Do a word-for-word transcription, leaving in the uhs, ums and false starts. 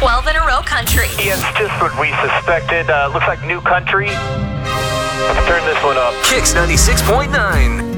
twelve in a row country. Yeah, it's just what we suspected. Uh, looks like new country. Let's turn this one up. Kicks ninety-six point nine.